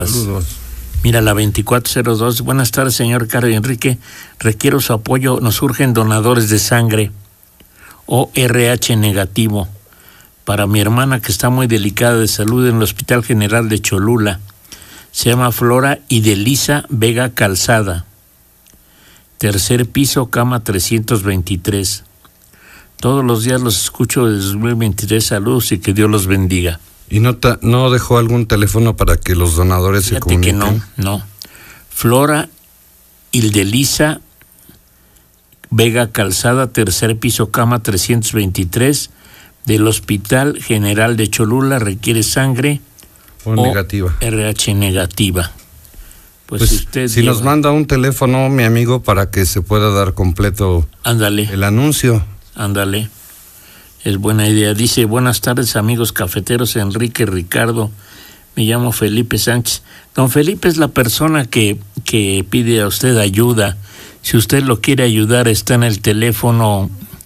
Saludos. Mira, la 2402. Buenas tardes, señor Carlos Enrique. Requiero su apoyo. Nos urgen donadores de sangre o RH negativo para mi hermana que está muy delicada de salud en el Hospital General de Cholula. Se llama Flora Idelisa Vega Calzada. Tercer piso, cama 323. Todos los días los escucho desde 2023. Saludos y que Dios los bendiga. ¿Y no dejó algún teléfono para que los donadores se comuniquen? Que no. Flora Idelisa Vega Calzada, tercer piso, cama 323, del Hospital General de Cholula. Requiere sangre o negativa. RH negativa. Pues si nos manda un teléfono, mi amigo, para que se pueda dar completo el anuncio. Ándale. Es buena idea. Dice, buenas tardes, amigos cafeteros, Enrique, Ricardo. Me llamo Felipe Sánchez. Don Felipe es la persona que pide a usted ayuda. Si usted lo quiere ayudar, está en el teléfono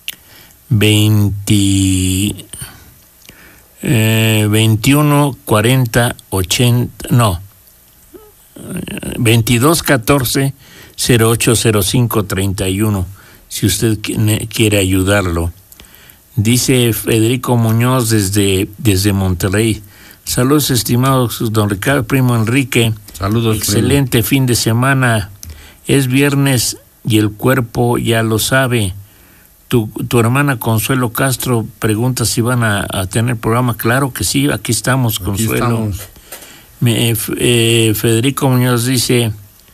21 40 80, no, 22 14 0805 31. Si usted quiere ayudarlo. Dice Federico Muñoz desde Monterrey. Saludos, estimados don Ricardo, primo Enrique. Saludos. Excelente primo. Fin de semana. Es viernes y el cuerpo ya lo sabe. Tu hermana Consuelo Castro pregunta si van a tener programa. Claro que sí, aquí estamos, Consuelo. Federico Muñoz dice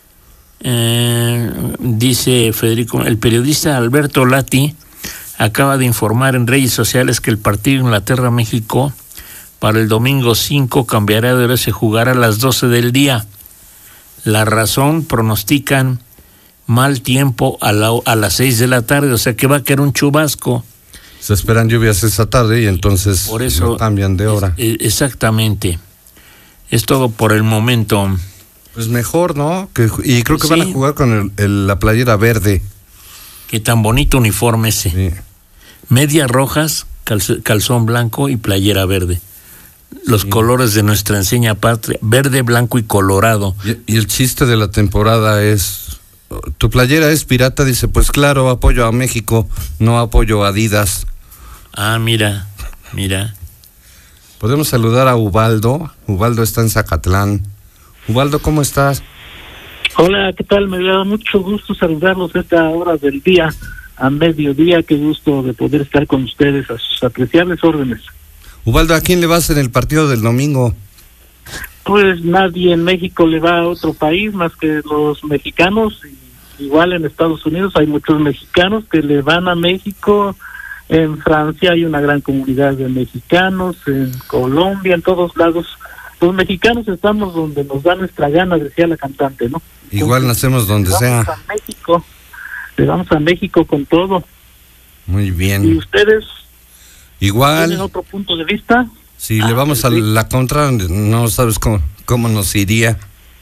Federico, el periodista Alberto Lati acaba de informar en redes sociales que el partido Inglaterra-México para el domingo 5 cambiará de hora, se jugará a las 12 del día. La razón, pronostican mal tiempo a las 6 de la tarde, o sea que va a caer un chubasco. Se esperan lluvias esa tarde y entonces por eso cambian de hora. Exactamente. Es todo por el momento. Pues mejor, ¿no? Y creo que van a jugar con la playera verde. Qué tan bonito uniforme ese. Sí. Medias rojas, calzón blanco y playera verde. Los colores de nuestra enseña patria, verde, blanco y colorado. Y el chiste de la temporada es, tu playera es pirata, dice, pues claro, apoyo a México, no apoyo a Adidas. Ah, mira. Podemos saludar a Ubaldo. Ubaldo está en Zacatlán. Ubaldo, ¿cómo estás? Hola, ¿qué tal? Me da mucho gusto saludarlos a esta hora del día, a mediodía. Qué gusto de poder estar con ustedes a sus apreciables órdenes. Ubaldo, ¿a quién le vas en el partido del domingo? Pues nadie en México le va a otro país más que los mexicanos. Igual en Estados Unidos hay muchos mexicanos que le van a México. En Francia hay una gran comunidad de mexicanos, en Colombia, en todos lados. Los mexicanos estamos donde nos da nuestra gana, decía la cantante, ¿no? Igual nacemos donde sea. Le vamos a México con todo. Muy bien. ¿Y ustedes? Igual. ¿Tienen otro punto de vista? Si le vamos a la contra, no sabes cómo nos iría.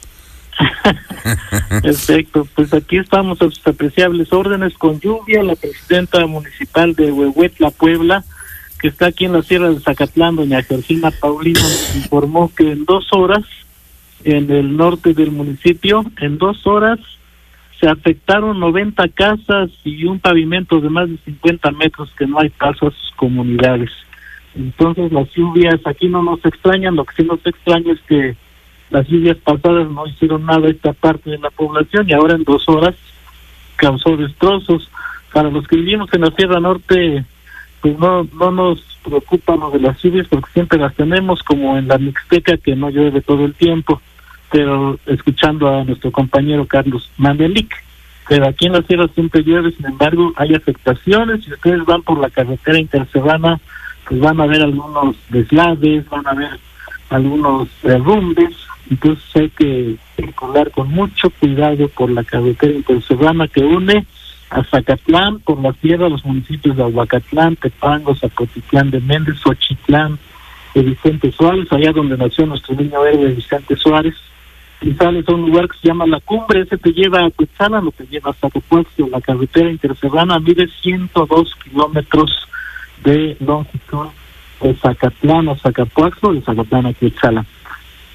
Perfecto, pues aquí estamos a sus apreciables órdenes con lluvia. La presidenta municipal de Huehuetla, Puebla, que está aquí en la Sierra de Zacatlán, doña Georgina Paulino, nos informó que en 2 horas, en el norte del municipio, en 2 horas se afectaron 90 casas y un pavimento de más de 50 metros que no hay paso a sus comunidades. Entonces las lluvias aquí no nos extrañan, lo que sí nos extraña es que las lluvias pasadas no hicieron nada a esta parte de la población y ahora en 2 horas causó destrozos. Para los que vivimos en la Sierra Norte, pues no nos preocupa lo de las lluvias porque siempre las tenemos, como en la Mixteca, que no llueve todo el tiempo, pero escuchando a nuestro compañero Carlos Manelik, pero aquí en la Sierra siempre llueve. Sin embargo hay afectaciones. Si ustedes van por la carretera interserrana, pues van a ver algunos deslaves, van a ver algunos derrumbes. Entonces hay que circular con mucho cuidado por la carretera interserrana que une a Zacatlán, por la sierra, los municipios de Ahuacatlán, Tepango, Zapotitlán de Méndez, Xochitlán, de Vicente Suárez, allá donde nació nuestro niño héroe Vicente Suárez, y sales a un lugar que se llama La Cumbre. Ese te lleva a Cuetzalan o te lleva a Zacapuaxtla. La carretera interserrana mide 102 kilómetros de longitud de Zacatlán a Zacapuaxtla, de Zacatlán a Cuetzalan.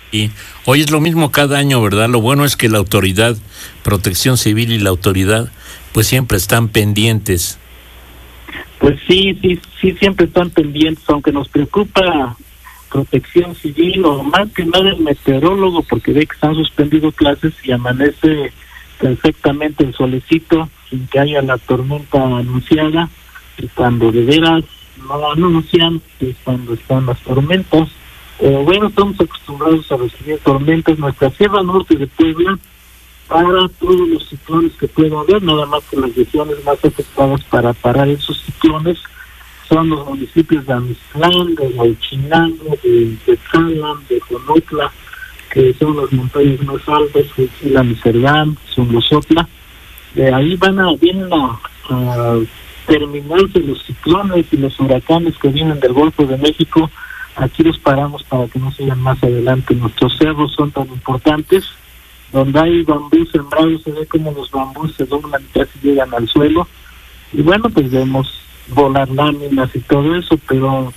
Y hoy es lo mismo cada año, ¿verdad? Lo bueno es que la autoridad, Protección Civil y la autoridad, pues siempre están pendientes. Pues sí, siempre están pendientes, aunque nos preocupa Protección Civil, o más que nada el meteorólogo, porque ve que están suspendidos clases y amanece perfectamente el solecito sin que haya la tormenta anunciada, y cuando de veras no anuncian es cuando están las tormentas. Pero bueno, estamos acostumbrados a recibir tormentas. Nuestra Sierra Norte de Puebla, para todos los ciclones que pueda haber, nada más que las regiones más afectadas para parar esos ciclones son los municipios de Amislán, de Huachinango, de Tetzalan, de Jonotla, que son las montañas más altas, Huitzilan y Cerdán, Somozotla. De ahí vienen a terminarse los ciclones y los huracanes que vienen del Golfo de México. Aquí los paramos para que no sigan más adelante. Nuestros cerros son tan importantes, donde hay bambú sembrado, se ve como los bambús se doblan y casi llegan al suelo. Y bueno, pues vemos volar láminas y todo eso, pero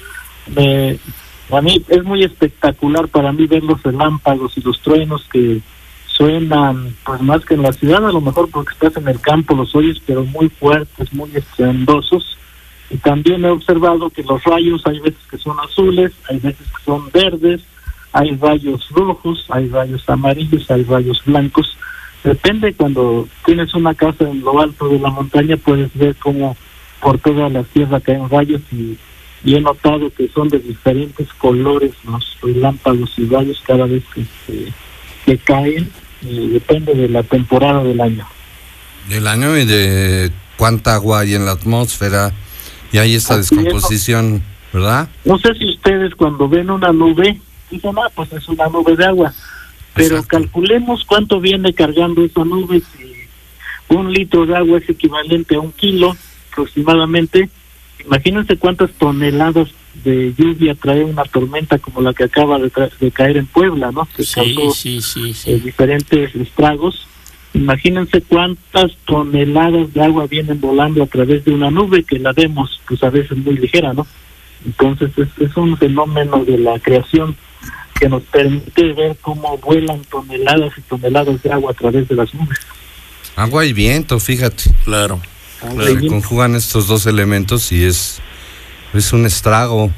a mí es muy espectacular para mí ver los relámpagos y los truenos que suenan, pues más que en la ciudad, a lo mejor porque estás en el campo los oyes, pero muy fuertes, muy estruendosos. Y también he observado que los rayos hay veces que son azules, hay veces que son verdes, hay rayos rojos, hay rayos amarillos, hay rayos blancos. Depende, cuando tienes una casa en lo alto de la montaña puedes ver cómo por toda la sierra caen rayos, y he notado que son de diferentes colores los relámpagos y rayos cada vez que caen, y depende de la temporada del año. Del año y de cuánta agua hay en la atmósfera, y hay esta descomposición, ¿verdad? No sé si ustedes cuando ven una nube dicen, pues es una nube de agua, pero exacto, calculemos cuánto viene cargando esa nube. Si 1 litro de agua es equivalente a 1 kilo aproximadamente, imagínense cuántas toneladas de lluvia trae una tormenta como la que acaba de caer en Puebla, ¿no? Que causó diferentes estragos. Imagínense cuántas toneladas de agua vienen volando a través de una nube, que la vemos pues a veces muy ligera, ¿no? Entonces es un fenómeno de la creación que nos permite ver cómo vuelan toneladas y toneladas de agua a través de las nubes. Agua y viento, fíjate. Claro. Se conjugan estos dos elementos y es un estrago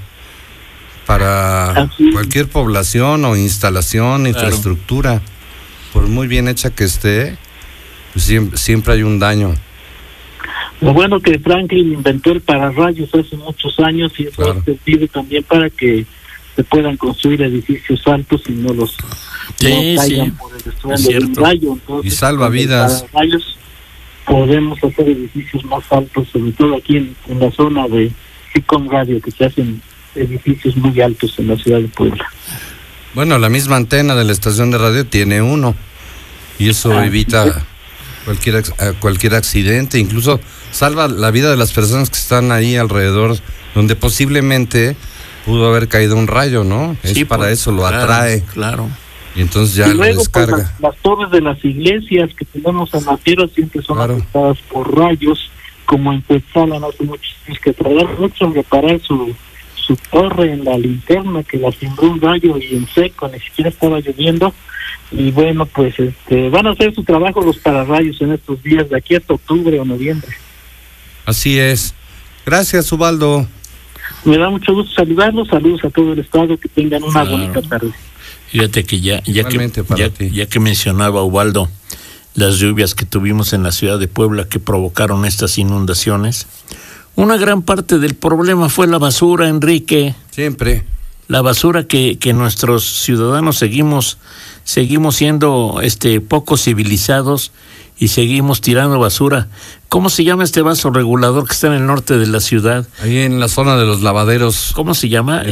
para cualquier población o instalación, infraestructura. Por muy bien hecha que esté, pues siempre hay un daño. Lo bueno que Franklin inventó el pararrayos hace muchos años, y eso ha servido también para que se puedan construir edificios altos y no caigan por el estruendo de un rayo. Entonces, y salva vidas. Pararrayos podemos hacer edificios más altos, sobre todo aquí en la zona de Silicon Radio, que se hacen edificios muy altos en la ciudad de Puebla. Bueno, la misma antena de la estación de radio tiene uno, y eso evita cualquier accidente, incluso salva la vida de las personas que están ahí alrededor, donde posiblemente pudo haber caído un rayo, ¿no? Sí, para eso lo atrae. Claro. Y entonces ya lo descarga. Pues, las torres de las iglesias que tenemos en la tierra siempre son afectadas por rayos, como en Tetzalan hace muchos años, que tardaron mucho en reparar su torre en la linterna, que la sembró un rayo y en seco, ni siquiera estaba lloviendo. Y bueno, pues van a hacer su trabajo los pararrayos en estos días, de aquí hasta octubre o noviembre. Así es. Gracias, Ubaldo. Me da mucho gusto saludarlos, saludos a todo el estado, que tengan una bonita tarde. Fíjate que ya que mencionaba Ubaldo las lluvias que tuvimos en la ciudad de Puebla que provocaron estas inundaciones, una gran parte del problema fue la basura, Enrique. Siempre. La basura que nuestros ciudadanos seguimos siendo poco civilizados y seguimos tirando basura. ¿Cómo se llama este vaso regulador que está en el norte de la ciudad? Ahí en la zona de los lavaderos. ¿Cómo se llama?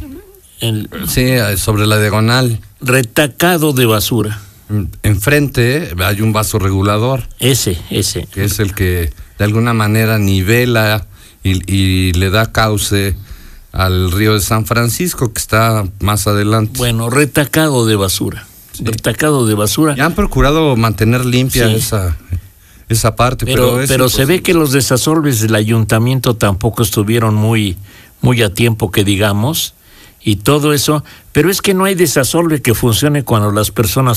Sí, sobre la diagonal. Retacado de basura. Enfrente hay un vaso regulador. Ese. Que es el que de alguna manera nivela y le da cauce al río de San Francisco, que está más adelante. Bueno, retacado de basura. Sí. Retacado de basura. Ya han procurado mantener limpia esa parte, pero se ve que los desasolves del ayuntamiento tampoco estuvieron muy a tiempo, que digamos, y todo eso, pero es que no hay desasolve que funcione cuando las personas